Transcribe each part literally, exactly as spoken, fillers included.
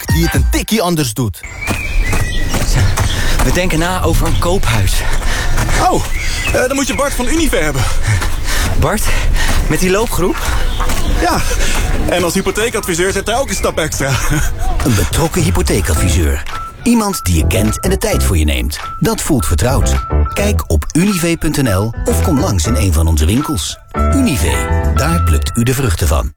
bank die het een tikkie anders doet. We denken na over een koophuis. Oh, uh, dan moet je Bart van Unive hebben. Bart, met die loopgroep? Ja, en als hypotheekadviseur zit hij ook een stap extra. Een betrokken hypotheekadviseur. Iemand die je kent en de tijd voor je neemt. Dat voelt vertrouwd. Kijk op unive punt n l of kom langs in een van onze winkels. Unive, daar plukt u de vruchten van.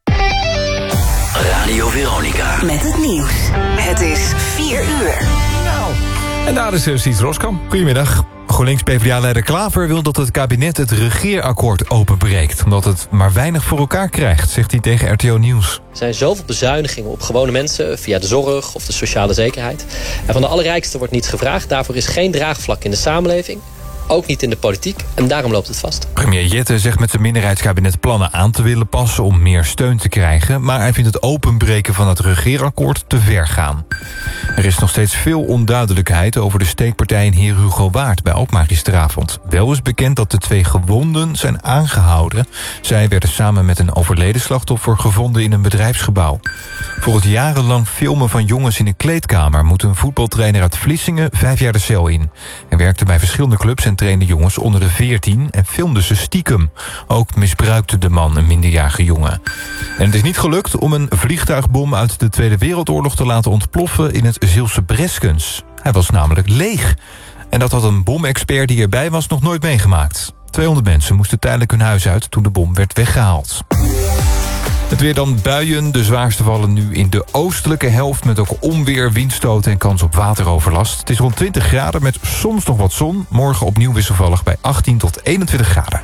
Radio Veronica. Met het nieuws. Het is vier uur. Nou, en daar is Siets Roskam. Goedemiddag. GroenLinks-PvdA-leider Klaver wil dat het kabinet het regeerakkoord openbreekt, omdat het maar weinig voor elkaar krijgt, zegt hij tegen R T O Nieuws. Er zijn zoveel bezuinigingen op gewone mensen via de zorg of de sociale zekerheid. En van de allerrijksten wordt niets gevraagd. Daarvoor is geen draagvlak in de samenleving. Ook niet in de politiek. En daarom loopt het vast. Premier Jette zegt met zijn minderheidskabinet plannen aan te willen passen om meer steun te krijgen. Maar hij vindt het openbreken van het regeerakkoord te ver gaan. Er is nog steeds veel onduidelijkheid over de steekpartij in Heer Hugo Waard bij Alkmaar gisteravond. Wel is bekend dat de twee gewonden zijn aangehouden. Zij werden samen met een overleden slachtoffer gevonden in een bedrijfsgebouw. Voor het jarenlang filmen van jongens in een kleedkamer moet een voetbaltrainer uit Vlissingen vijf jaar de cel in. Hij werkte bij verschillende clubs en trainde jongens onder de veertien en filmde ze stiekem. Ook misbruikte de man een minderjarige jongen. En het is niet gelukt om een vliegtuigbom uit de Tweede Wereldoorlog te laten ontploffen in het Zeelse Breskens. Hij was namelijk leeg. En dat had een bomexpert die erbij was nog nooit meegemaakt. tweehonderd mensen moesten tijdelijk hun huis uit toen de bom werd weggehaald. Het weer dan buien. De zwaarste vallen nu in de oostelijke helft met ook onweer, windstoten en kans op wateroverlast. Het is rond twintig graden met soms nog wat zon. Morgen opnieuw wisselvallig bij achttien tot eenentwintig graden.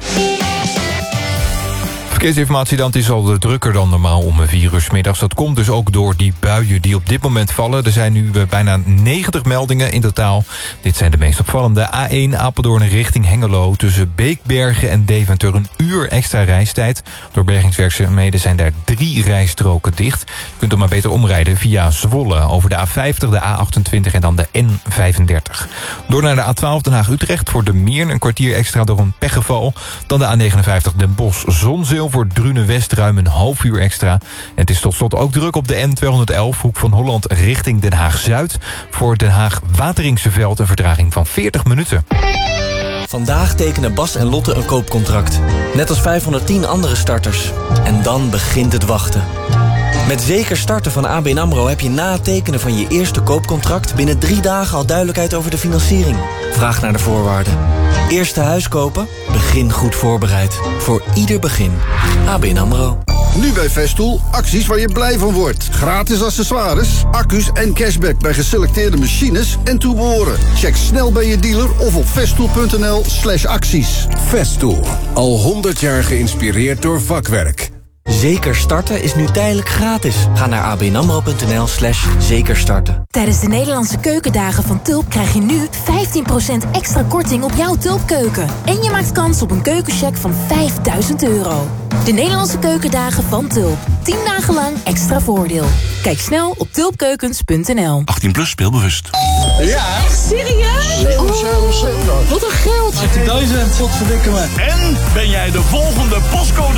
Verkeersinformatie dan, het is al drukker dan normaal om vier uur 's middags. Dat komt dus ook door die buien die op dit moment vallen. Er zijn nu bijna negentig meldingen in totaal. Dit zijn de meest opvallende. A één Apeldoorn richting Hengelo. Tussen Beekbergen en Deventer een uur extra reistijd. Door bergingswerkzaamheden zijn daar drie rijstroken dicht. Je kunt er maar beter omrijden via Zwolle. Over de A vijftig, de A achtentwintig en dan de N vijfendertig. Door naar de A twaalf Den Haag-Utrecht voor de Meern. Een kwartier extra door een pechgeval. Dan de A negenenvijftig Den Bosch-Zonzeel voor Drunen-West ruim een half uur extra. En het is tot slot ook druk op de N tweehonderdelf... Hoek van Holland richting Den Haag-Zuid. Voor Den Haag-Wateringse-Veld een vertraging van veertig minuten. Vandaag tekenen Bas en Lotte een koopcontract. Net als vijfhonderdtien andere starters. En dan begint het wachten. Met Zeker Starten van A B N AMRO heb je na het tekenen van je eerste koopcontract binnen drie dagen al duidelijkheid over de financiering. Vraag naar de voorwaarden. Eerste huis kopen? Begin goed voorbereid. Voor ieder begin. A B N AMRO. Nu bij Festool, acties waar je blij van wordt. Gratis accessoires, accu's en cashback bij geselecteerde machines en toebehoren. Check snel bij je dealer of op festool punt n l slash acties. Festool, al honderd jaar geïnspireerd door vakwerk. Zeker Starten is nu tijdelijk gratis. Ga naar abnamro punt n l slash zeker starten. Tijdens de Nederlandse keukendagen van Tulp krijg je nu vijftien procent extra korting op jouw Tulpkeuken. En je maakt kans op een keukencheck van vijfduizend euro. De Nederlandse keukendagen van Tulp. tien dagen lang extra voordeel. Kijk snel op tulpkeukens punt n l. achttien plus, speelbewust. Ja. Echt serieus? Oh, wat een geld. achttien duizend, wat verdikken me. En ben jij de volgende postcode